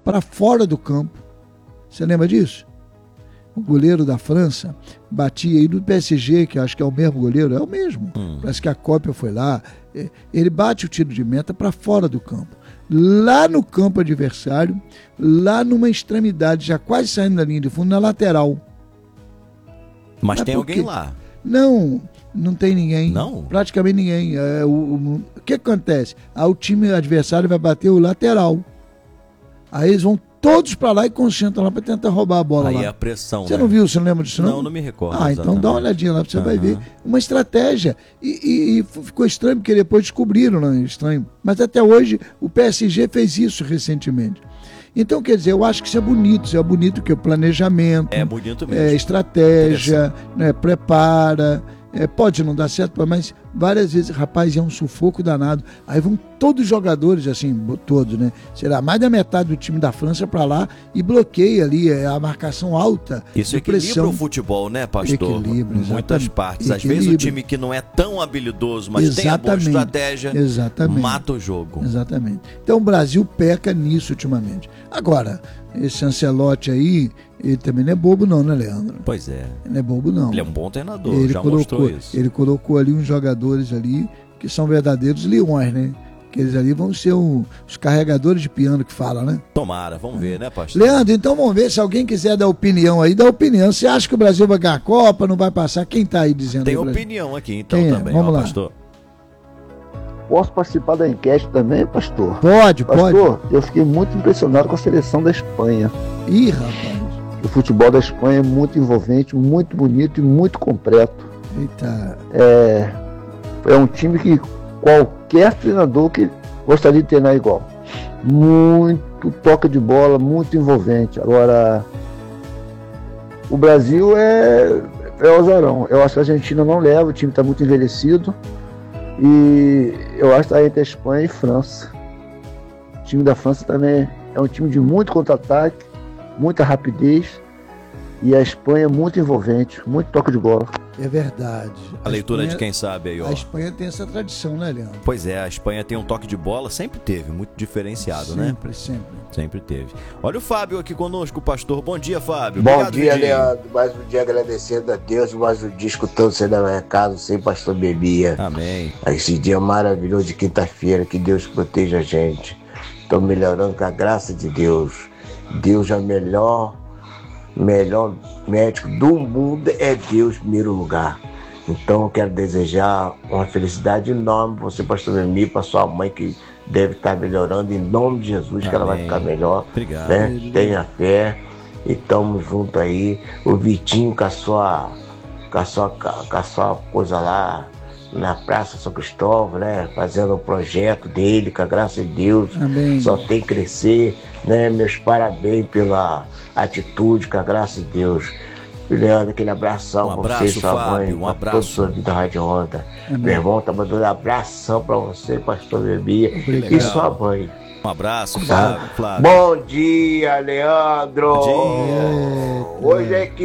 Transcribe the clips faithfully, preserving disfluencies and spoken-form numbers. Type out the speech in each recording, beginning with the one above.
para fora do campo. Você lembra disso? O goleiro da França batia aí do P S G, que acho que é o mesmo goleiro, é o mesmo. Hum. Parece que a cópia foi lá. Ele bate o tiro de meta para fora do campo. Lá no campo adversário, lá numa extremidade, já quase saindo da linha de fundo, na lateral. Mas é tem porque... alguém lá? Não, não tem ninguém. Não? Praticamente ninguém. É, o, o, o que acontece? Aí o time adversário vai bater o lateral. Aí eles vão todos para lá e concentram lá para tentar roubar a bola. Aí lá. é a pressão, Você né? não viu? Você não lembra disso, não? Não, não me recordo. Ah, então exatamente. dá uma olhadinha lá, você uhum. vai ver. Uma estratégia. E, e, e ficou estranho, porque depois descobriram, não é estranho. Mas até hoje o P S G fez isso recentemente. Então, quer dizer, eu acho que isso é bonito. Isso é bonito que o planejamento. É bonito mesmo. É, estratégia, né, prepara. É, pode não dar certo, mas várias vezes, rapaz, é um sufoco danado. Aí vão todos os jogadores, assim, todos, né? Será mais da metade do time da França para lá e bloqueia ali é, a marcação alta. Isso equilibra o futebol, né, pastor? Equilibra, em muitas partes. Às equilibra. vezes o time que não é tão habilidoso, mas exatamente. tem a boa estratégia, exatamente. mata o jogo. Exatamente. Então o Brasil peca nisso ultimamente. Agora, esse Ancelotti aí, ele também não é bobo não, né, Leandro? Pois é. Ele não é bobo não. Ele é um bom treinador, ele já colocou, mostrou isso. Ele colocou ali uns jogadores ali que são verdadeiros leões, né? Que eles ali vão ser um, os carregadores de piano que fala, né? Tomara, vamos ver, né, pastor? Leandro, então vamos ver se alguém quiser dar opinião aí, dá opinião. Você acha que o Brasil vai ganhar a Copa, não vai passar? Quem tá aí dizendo? Tem aí, opinião aqui então Quem também, é? Vamos ó, lá. pastor. Posso participar da enquete também, pastor? Pode, pastor, pode. Pastor, eu fiquei muito impressionado com a seleção da Espanha. Ih, rapaz. O futebol da Espanha é muito envolvente, muito bonito e muito completo. Eita. É, é um time que qualquer treinador que gostaria de treinar igual. Muito toque de bola, muito envolvente. Agora, o Brasil é, é azarão. Eu acho que a Argentina não leva, o time está muito envelhecido. E eu acho que está entre a Espanha e França. O time da França também é um time de muito contra-ataque, muita rapidez. E a Espanha é muito envolvente, muito toque de bola. É verdade. A, a leitura Espanha, de quem sabe aí, ó. A Espanha tem essa tradição, né, Leandro? Pois é, a Espanha tem um toque de bola, sempre teve, muito diferenciado, sempre, né? Sempre, sempre. Sempre teve. Olha o Fábio aqui conosco, pastor. Bom dia, Fábio. Bom Obrigado, dia, Vidinho. Leandro. Mais um dia agradecendo a Deus, mais um dia escutando você na minha casa, sem pastor Bebia. Amém. Esse dia maravilhoso de quinta-feira, que Deus proteja a gente. Estou melhorando com a graça de Deus. Deus é o melhor, melhor médico do mundo, é Deus em primeiro lugar. Então eu quero desejar uma felicidade enorme para você, pastor Bebia, para sua mãe, que deve estar melhorando, em nome de Jesus. Amém. Que ela vai ficar melhor. Obrigado. Né? Tenha fé e estamos juntos aí. O Vitinho com a sua, com a sua, com a sua coisa lá na Praça São Cristóvão, né? Fazendo o projeto dele, com a graça de Deus. Amém. Só tem que crescer, né? Meus parabéns pela atitude, com a graça de Deus. Leandro, aquele abração um pra abraço, você, sua Fábio, mãe, um pra abraço. toda sua vida Rádio Onda. Meu irmão tá mandando um abração pra você, pastor Bebia, e sua mãe. Um abraço, Tá? Flávio, Flávio. Bom dia, Leandro! Bom dia. Hoje é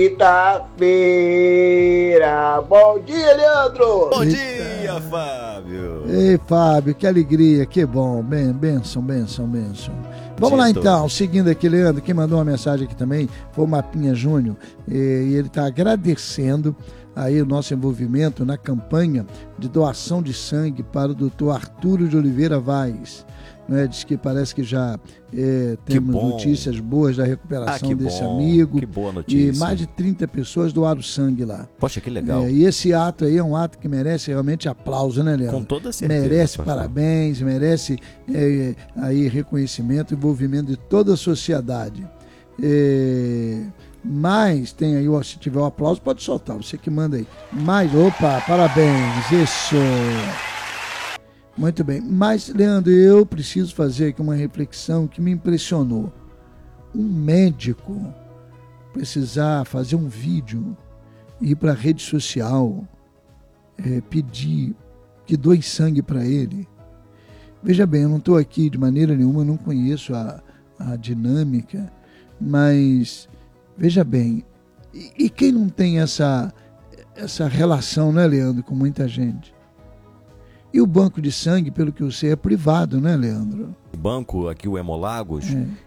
quinta-feira! Bom dia, Leandro! Bom dia, Fábio! Ei, Fábio, que alegria, que bom. Ben, benção, benção, benção. Vamos lá então, seguindo aqui, Leandro, quem mandou uma mensagem aqui também foi o Mapinha Júnior, e ele está agradecendo aí o nosso envolvimento na campanha de doação de sangue para o doutor Arturo de Oliveira Vaz. Né? Diz que parece que já é, temos notícias boas da recuperação ah, desse bom. amigo. Que boa notícia. E mais de trinta pessoas doaram sangue lá. Poxa, que legal. É, e esse ato aí é um ato que merece realmente aplauso, né, Leandro? Com toda certeza. Merece pastor. parabéns, merece é, aí reconhecimento e envolvimento de toda a sociedade. É, mas tem aí, se tiver um aplauso, pode soltar, você que manda aí. Mas, opa, parabéns, isso. Muito bem, mas Leandro, eu preciso fazer aqui uma reflexão que me impressionou. Um médico precisar fazer um vídeo, ir para a rede social, é, pedir que doe sangue para ele. Veja bem, eu não estou aqui de maneira nenhuma, eu não conheço a, a dinâmica, mas veja bem, e, e quem não tem essa, essa relação, né, Leandro, com muita gente? E o banco de sangue, pelo que eu sei, é privado, né, Leandro? O banco, aqui o Hemolagos, é.